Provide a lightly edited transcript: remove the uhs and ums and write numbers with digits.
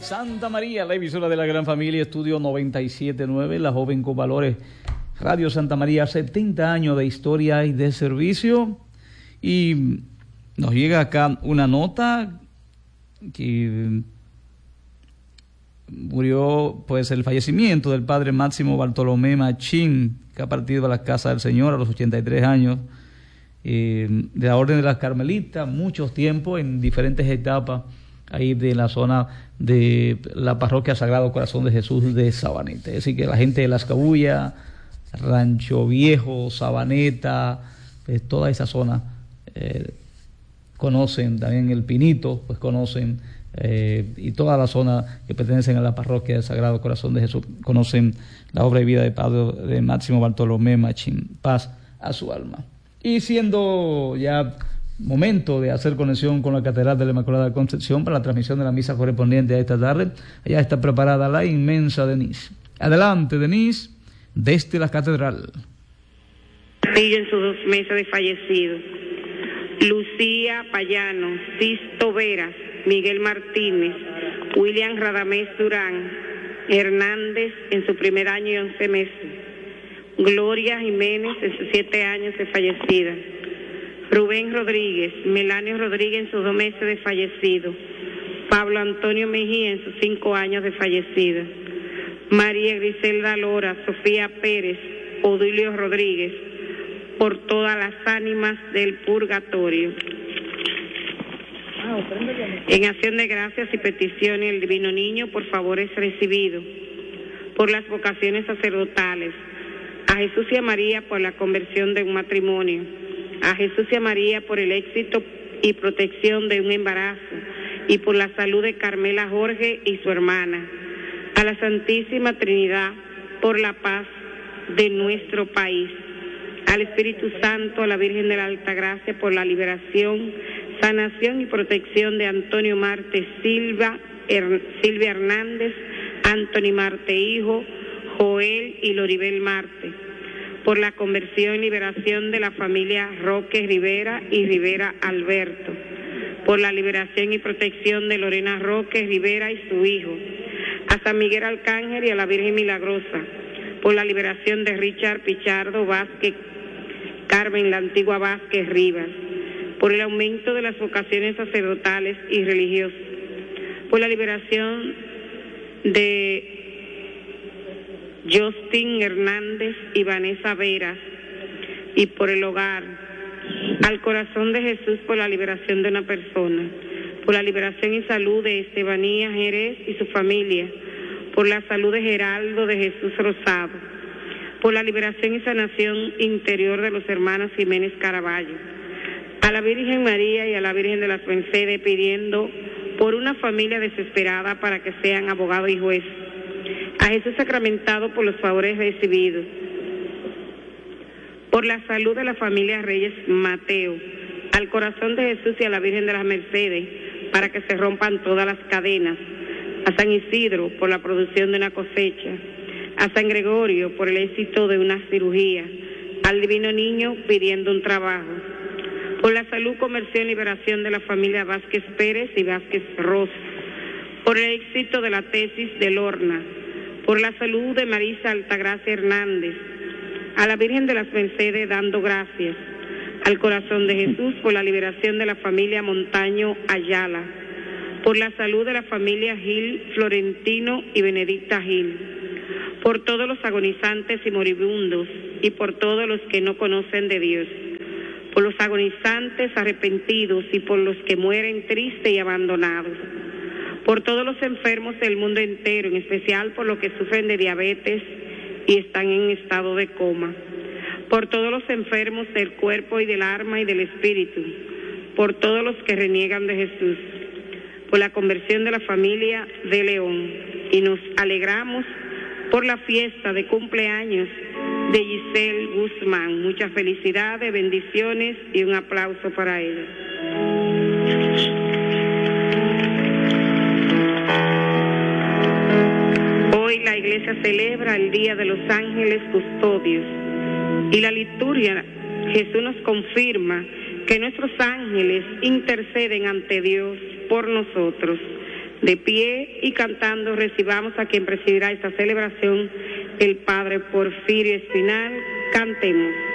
Santa María, la emisora de la gran familia, estudio 97.9, la joven con valores, Radio Santa María, 70 años de historia y de servicio. Y nos llega acá una nota que murió, pues, el fallecimiento del padre Máximo Bartolomé Machín, que ha partido a la casa del Señor a los 83 años, de la Orden de las Carmelitas, muchos tiempos en diferentes etapas ahí de la zona de la parroquia Sagrado Corazón de Jesús de Sabaneta. Así que la gente de Las Cabullas, Rancho Viejo, Sabaneta, toda esa zona conocen, también el Pinito, pues conocen, y toda la zona que pertenecen a la parroquia del Sagrado Corazón de Jesús conocen la obra y vida de padre de Máximo Bartolomé Machín. Paz a su alma. Y siendo ya momento de hacer conexión con la Catedral de la Inmaculada Concepción para la transmisión de la misa correspondiente a esta tarde, allá está preparada la inmensa Denise. Adelante, Denise, desde la Catedral. En sus 2 meses de fallecido, Lucía Payano, Sisto Veras, Miguel Martínez, William Radamés Durán Hernández en su primer año y 11 meses, Gloria Jiménez en sus 7 años de fallecida, Rubén Rodríguez, Melanio Rodríguez en sus 2 meses de fallecido, Pablo Antonio Mejía en sus 5 años de fallecida, María Griselda Lora, Sofía Pérez, Odilio Rodríguez, por todas las ánimas del purgatorio. En acción de gracias y peticiones, el Divino Niño por favores recibidos, por las vocaciones sacerdotales, a Jesús y a María por la conversión de un matrimonio, a Jesús y a María por el éxito y protección de un embarazo, y por la salud de Carmela Jorge y su hermana, a la Santísima Trinidad por la paz de nuestro país, al Espíritu Santo, a la Virgen de la Altagracia por la liberación, sanación y protección de Antonio Marte Silvia Hernández, Anthony Marte hijo, Joel y Loribel Marte, por la conversión y liberación de la familia Roque Rivera y Rivera Alberto, por la liberación y protección de Lorena Roque Rivera y su hijo, a San Miguel Arcángel y a la Virgen Milagrosa, por la liberación de Richard Pichardo Vázquez, Carmen la Antigua Vázquez Rivas, por el aumento de las vocaciones sacerdotales y religiosas, por la liberación de Justin Hernández y Vanessa Veras, y por el hogar, al Corazón de Jesús por la liberación de una persona, por la liberación y salud de Estebanía Jerez y su familia, por la salud de Geraldo de Jesús Rosado, por la liberación y sanación interior de los hermanos Jiménez Caraballo, a la Virgen María y a la Virgen de las Mercedes, pidiendo por una familia desesperada para que sean abogado y juez, a Jesús sacramentado por los favores recibidos, por la salud de la familia Reyes Mateo, al Corazón de Jesús y a la Virgen de las Mercedes, para que se rompan todas las cadenas, a San Isidro por la producción de una cosecha, a San Gregorio por el éxito de una cirugía, al Divino Niño pidiendo un trabajo, por la salud, conversión y liberación de la familia Vázquez Pérez y Vázquez Rosa, por el éxito de la tesis de Lorna, por la salud de Marisa Altagracia Hernández, a la Virgen de las Mercedes dando gracias, al Corazón de Jesús por la liberación de la familia Montaño Ayala, por la salud de la familia Gil Florentino y Benedicta Gil, por todos los agonizantes y moribundos y por todos los que no conocen de Dios, por los agonizantes arrepentidos y por los que mueren tristes y abandonados, por todos los enfermos del mundo entero, en especial por los que sufren de diabetes y están en estado de coma, por todos los enfermos del cuerpo y del alma y del espíritu, por todos los que reniegan de Jesús, por la conversión de la familia de León, y nos alegramos por la fiesta de cumpleaños de Giselle Guzmán. Muchas felicidades, bendiciones y un aplauso para ella. Hoy la Iglesia celebra el Día de los Ángeles Custodios y la liturgia Jesús nos confirma que nuestros ángeles interceden ante Dios por nosotros. De pie y cantando recibamos a quien presidirá esta celebración, el Padre Porfirio Espinal. Cantemos.